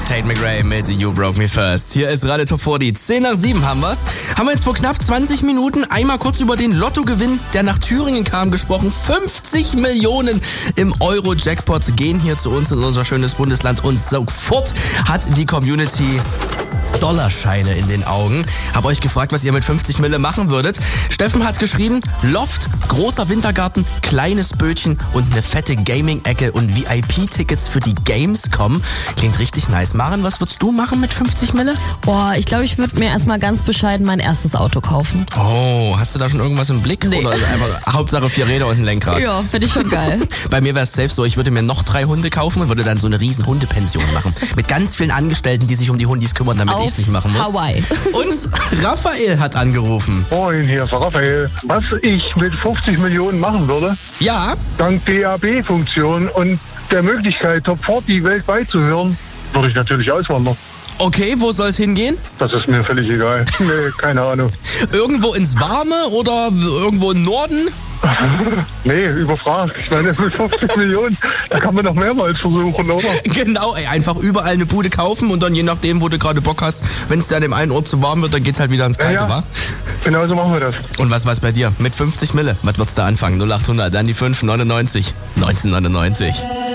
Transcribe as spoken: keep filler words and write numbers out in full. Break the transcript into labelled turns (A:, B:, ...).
A: Tate McRae mit You Broke Me First. Hier ist Radio Top vierzig. zehn nach sieben haben wir's. Haben wir jetzt vor knapp zwanzig Minuten einmal kurz über den Lottogewinn, der nach Thüringen kam, gesprochen. fünfzig Millionen im Euro-Jackpot gehen hier zu uns in unser schönes Bundesland und sofort hat die Community Dollarscheine in den Augen. Hab euch gefragt, was ihr mit fünfzig Mille machen würdet. Steffen hat geschrieben, Loft, großer Wintergarten, kleines Bötchen und eine fette Gaming-Ecke und V I P-Tickets für die Gamescom. Klingt richtig nice. Maren, was würdest du machen mit fünfzig Mille?
B: Boah, ich glaube, ich würde mir erstmal ganz bescheiden mein erstes Auto kaufen.
A: Oh, hast du da schon irgendwas im Blick?
B: Nee.
A: Oder einfach Hauptsache vier Räder und ein Lenkrad?
B: Ja, finde ich schon geil.
A: Bei mir wäre es safe so, ich würde mir noch drei Hunde kaufen und würde dann so eine riesen Hundepension machen. Mit ganz vielen Angestellten, die sich um die Hundis kümmern, damit ich es nicht machen muss.
B: Hawaii.
A: Und Raphael hat angerufen.
C: Moin, hier ist Raphael. Was ich mit fünfzig Millionen machen würde,
A: Ja,
C: dank D A B-Funktion und der Möglichkeit, Top vierzig weltweit zu hören, würde ich natürlich auswandern.
A: okay, wo soll es hingehen?
C: Das ist mir völlig egal. Nee, keine Ahnung.
A: Irgendwo ins Warme oder irgendwo im Norden?
C: Nee, überfragt. Ich meine, mit fünfzig Millionen, da kann man noch mehrmals versuchen, oder?
A: Genau, ey, einfach überall eine Bude kaufen und dann je nachdem, wo du gerade Bock hast, wenn es dir an dem einen Ort zu warm wird, dann geht's halt wieder ins Kalte,
C: Ja, ja.
A: wa?
C: Genau so machen wir das.
A: Und was war's bei dir? Mit fünfzig Mille, was wird's da anfangen? null acht hundert, dann die fünf neunundneunzig neunzehnhundertneunundneunzig.